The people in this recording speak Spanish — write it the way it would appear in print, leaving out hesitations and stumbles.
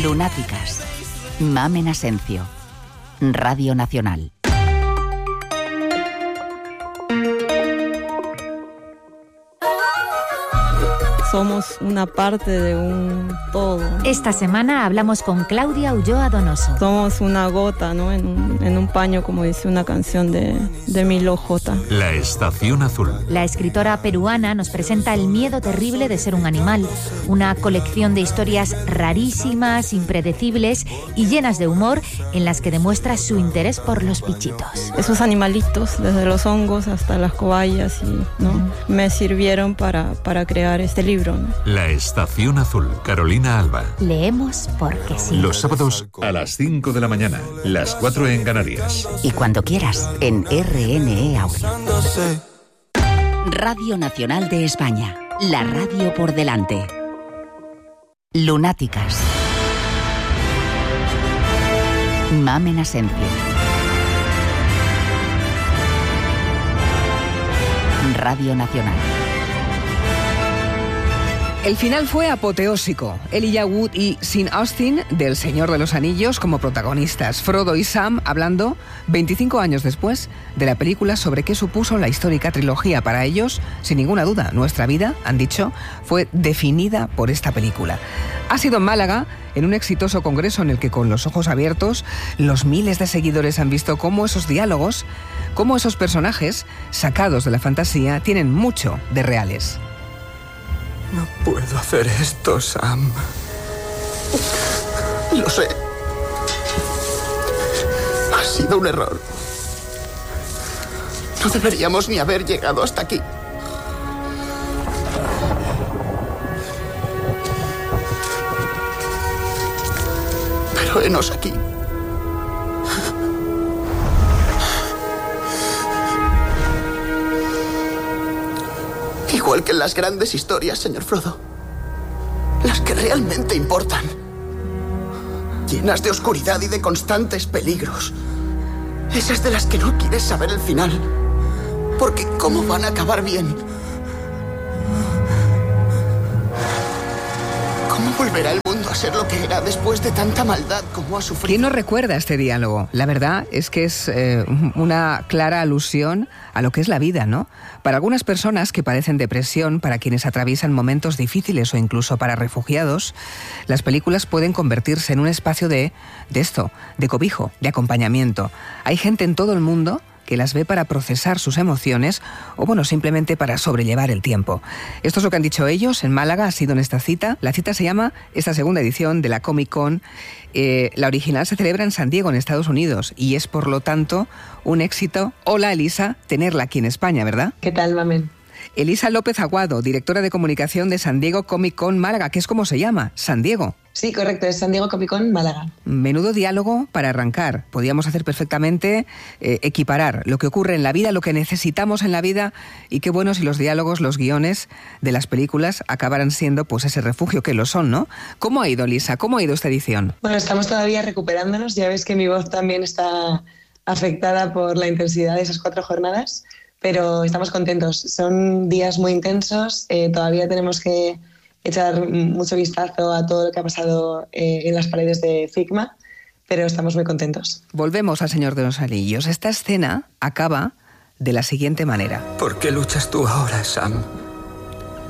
Lunáticas. Mamen Asencio. Radio Nacional. Somos una parte de un todo. Esta semana hablamos con Claudia Ulloa Donoso. Somos una gota, ¿no? en un paño, como dice una canción de Milo J. La Estación Azul. La escritora peruana nos presenta el miedo terrible de ser un animal, una colección de historias rarísimas, impredecibles y llenas de humor, en las que demuestra su interés por los bichitos. Esos animalitos, desde los hongos hasta las cobayas, ¿no? Me sirvieron para crear este libro. La Estación Azul. Carolina Alba. Leemos porque sí. Los sábados a las 5 de la mañana, las 4 en Canarias. Y cuando quieras, en RNE Audio. Radio Nacional de España. La radio por delante. Lunáticas. Mamen Asencio. Radio Nacional. El final fue apoteósico. Elijah Wood y Sean Astin, del Señor de los Anillos, como protagonistas. Frodo y Sam hablando 25 años después de la película sobre qué supuso la histórica trilogía para ellos. Sin ninguna duda, nuestra vida, han dicho, fue definida por esta película. Ha sido en Málaga, en un exitoso congreso en el que, con los ojos abiertos, los miles de seguidores han visto cómo esos diálogos, cómo esos personajes, sacados de la fantasía, tienen mucho de reales. No puedo hacer esto, Sam. Lo sé. Ha sido un error. No deberíamos ni haber llegado hasta aquí. Pero henos aquí. Igual que en las grandes historias, señor Frodo. Las que realmente importan. Llenas de oscuridad y de constantes peligros. Esas de las que no quieres saber el final. Porque ¿cómo van a acabar bien? ¿Cómo volverá el mundo a ser lo que era después de tanta maldad como ha sufrido? ¿Quién no recuerda este diálogo? La verdad es que es una clara alusión a lo que es la vida, ¿no? Para algunas personas que padecen depresión, para quienes atraviesan momentos difíciles o incluso para refugiados, las películas pueden convertirse en un espacio de cobijo, de acompañamiento. Hay gente en todo el mundo que las ve para procesar sus emociones o, bueno, simplemente para sobrellevar el tiempo. Esto es lo que han dicho ellos en Málaga, ha sido en esta cita. La cita se llama, esta segunda edición de la Comic Con, la original se celebra en San Diego, en Estados Unidos, y es, por lo tanto, un éxito. Hola, Elisa, tenerla aquí en España, ¿verdad? ¿Qué tal, Mamen? Elisa López Aguado, directora de comunicación de San Diego Comic Con Málaga, que es como se llama, San Diego. Sí, correcto, es San Diego Comic Con Málaga. Menudo diálogo para arrancar. Podíamos hacer perfectamente equiparar lo que ocurre en la vida, lo que necesitamos en la vida, y qué bueno si los diálogos, los guiones de las películas acabaran siendo pues ese refugio que lo son, ¿no? ¿Cómo ha ido, Elisa? ¿Cómo ha ido esta edición? Bueno, estamos todavía recuperándonos. Ya ves que mi voz también está afectada por la intensidad de esas 4 jornadas, pero estamos contentos. Son días muy intensos, todavía tenemos que echar mucho vistazo a todo lo que ha pasado en las paredes de Figma, pero estamos muy contentos. Volvemos al Señor de los Anillos. Esta escena acaba de la siguiente manera. ¿Por qué luchas tú ahora, Sam?